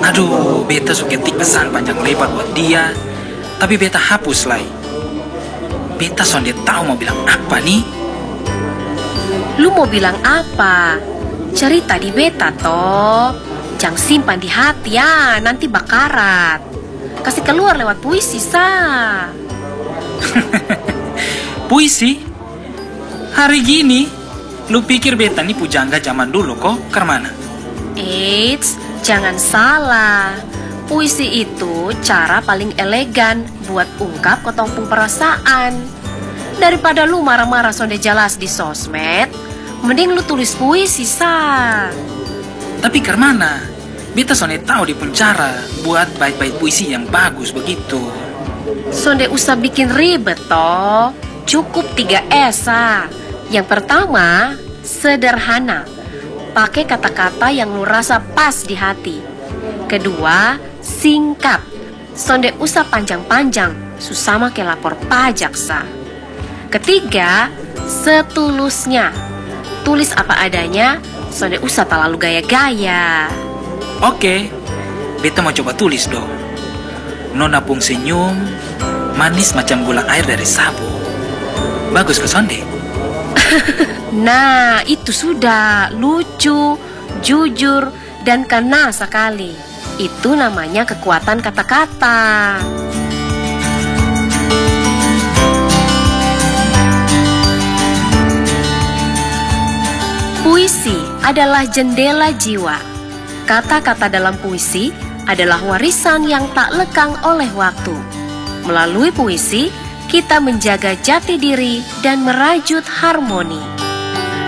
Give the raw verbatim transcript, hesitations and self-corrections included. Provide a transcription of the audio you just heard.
Aduh, beta suka ketik pesan panjang lebar buat dia, tapi beta hapus lagi. Beta sonde tahu mau bilang apa nih. Lu mau bilang apa? Cerita di beta toh. Jangan simpan di hati ya, nanti bakarat. Kasih keluar lewat puisi sa. Puisi? Hari gini, lu pikir beta nih pujangga zaman dulu kok, kemana? Eits, jangan salah. Puisi itu cara paling elegan buat ungkap ketompo perasaan. Daripada lu marah-marah sonde jelas di sosmed, mending lu tulis puisi sa. Tapi kemana? Beta sonde tahu di pencara buat bait-bait puisi yang bagus begitu. Sonde usah bikin ribet toh. Cukup tiga S sa. Yang pertama, sederhana. Pakai kata-kata yang lu rasa pas di hati. Kedua, singkat. Sonde usah panjang-panjang, susah make lapor pajak sa. Ketiga, setulusnya. Tulis apa adanya, sonde usah terlalu gaya-gaya. Oke, beta mau coba tulis dong. Nona pung senyum, manis macam gula air dari sabu. Bagus ke sonde? Nah, itu sudah lucu, jujur, dan kena sekali. Itu namanya kekuatan kata-kata. Puisi adalah jendela jiwa. Kata-kata dalam puisi adalah warisan yang tak lekang oleh waktu. Melalui puisi, kita menjaga jati diri dan merajut harmoni.